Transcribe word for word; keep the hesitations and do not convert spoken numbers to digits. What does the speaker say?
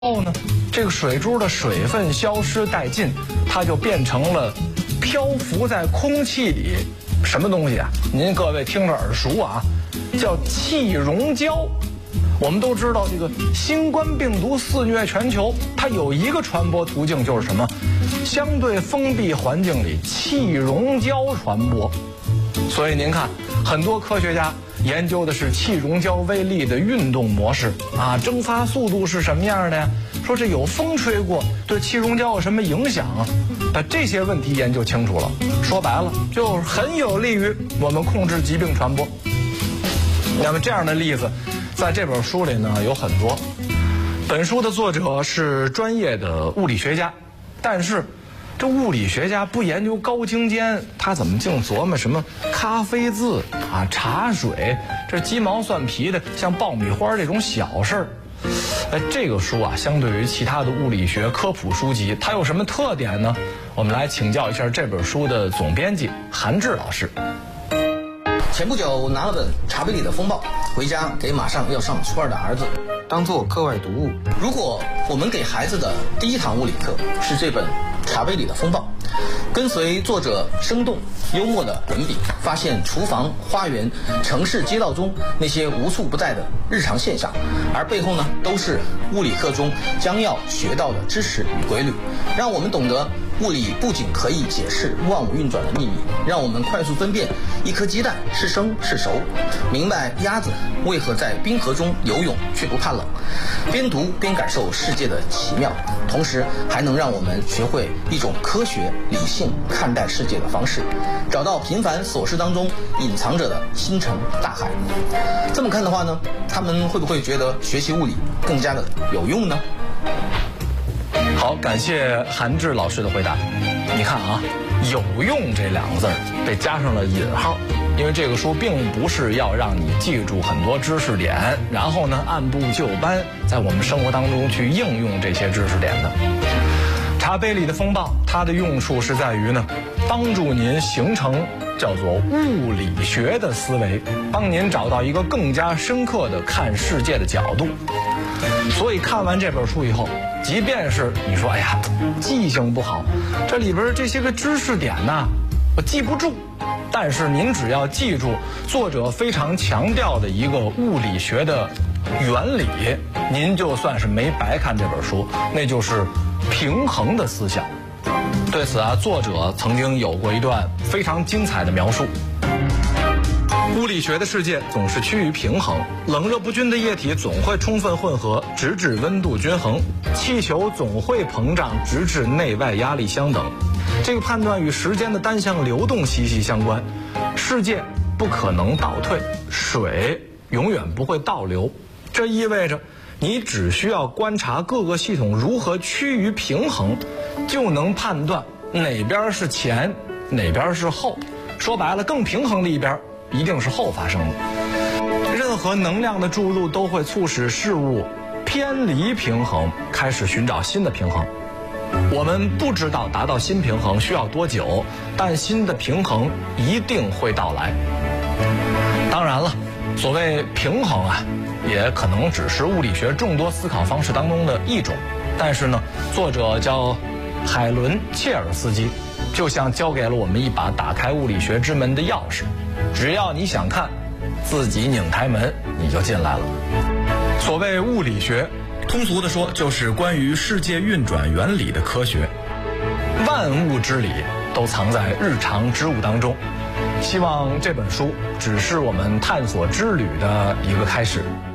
后呢，这个水珠的水分消失殆尽，它就变成了漂浮在空气里什么东西啊？您各位听着耳熟啊，叫气溶胶。我们都知道，这个新冠病毒肆虐全球，它有一个传播途径，就是什么？相对封闭环境里气溶胶传播。所以您看，很多科学家研究的是气溶胶微粒的运动模式啊，蒸发速度是什么样的呀？说这有风吹过，对气溶胶有什么影响啊？把这些问题研究清楚了，说白了就是很有利于我们控制疾病传播。那么这样的例子，在这本书里呢有很多。本书的作者是专业的物理学家，但是这物理学家不研究高精尖，他怎么净琢磨什么咖啡渍啊、茶水，这鸡毛蒜皮的，像爆米花这种小事儿。哎，这个书啊，相对于其他的物理学科普书籍，它有什么特点呢？我们来请教一下这本书的总编辑韩志老师。 前不久拿了本《茶杯里的风暴》回家，给马上要上初二的儿子当做课外读物。如果我们给孩子的第一堂物理课是这本《茶杯里的风暴》，跟随作者生动幽默的文笔，发现厨房、花园、城市街道中那些无处不在的日常现象，而背后呢，都是物理课中将要学到的知识与规律，让我们懂得物理不仅可以解释万物运转的秘密，让我们快速分辨一颗鸡蛋是生是熟，明白鸭子为何在冰河中游泳却不怕冷，边读边感受世界的奇妙，同时还能让我们学会一种科学理性看待世界的方式，找到平凡琐事当中隐藏着的星辰大海。这么看的话呢，他们会不会觉得学习物理更加的有用呢？ 好，感谢韩志老师的回答。你看啊，有用这两个字儿被加上了引号，因为这个书并不是要让你记住很多知识点，然后呢按部就班在我们生活当中去应用这些知识点的。茶杯里的风暴，它的用处是在于呢，帮助您形成叫做物理学的思维，帮您找到一个更加深刻的看世界的角度。所以看完这本书以后，即便是你说哎呀记性不好，这里边这些个知识点呢我记不住，但是您只要记住作者非常强调的一个物理学的原理，您就算是没白看这本书，那就是平衡的思想。对此啊，作者曾经有过一段非常精彩的描述。物理学的世界总是趋于平衡，冷热不均的液体总会充分混合，直至温度均衡；气球总会膨胀，直至内外压力相等。这个判断与时间的单向流动息息相关。世界不可能倒退，水永远不会倒流。这意味着你只需要观察各个系统如何趋于平衡，就能判断哪边是前，哪边是后。说白了，更平衡的一边一定是后发生的。任何能量的注入都会促使事物偏离平衡，开始寻找新的平衡。我们不知道达到新平衡需要多久，但新的平衡一定会到来。当然了，所谓平衡啊，也可能只是物理学众多思考方式当中的一种。但是呢，作者叫海伦·切尔斯基，就像交给了我们一把打开物理学之门的钥匙，只要你想看，自己拧开门你就进来了。所谓物理学，通俗的说就是关于世界运转原理的科学，万物之理都藏在日常之物当中。希望这本书只是我们探索之旅的一个开始。